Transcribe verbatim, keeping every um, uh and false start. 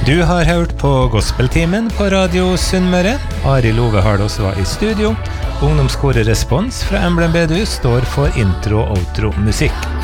Du har hørt på Gospeltimen på Radio Sunnmøre. Arild Ove Hardås var i studio. Ungdomskoret Respons fra Emblem Bedehus står for intro- og outro-musikk.